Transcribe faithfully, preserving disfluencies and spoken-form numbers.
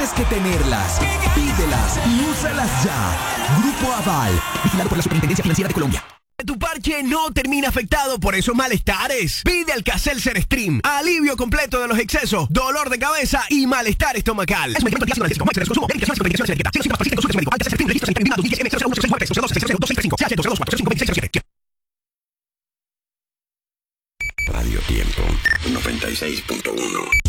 tienes que tenerlas. Pídelas y úsalas ya. Grupo Aval, vigilado por la Superintendencia Financiera de Colombia. Tu parche no termina afectado por esos malestares. Pide Alka-Seltzer Extreme. Alivio completo de los excesos, dolor de cabeza y malestar estomacal. Es un medicamento antiácido analgésico. Máximo de consumo. Medicación sin contraindicaciones de etiqueta. ciento cinco pastillas, consulta médico. Alka-Seltzer Extreme. Registros interminados. D N cero cero uno seis nueve cero dos cero dos cinco cinco. dos cuatro cinco seis cero siete. Radio Tiempo noventa y seis punto uno.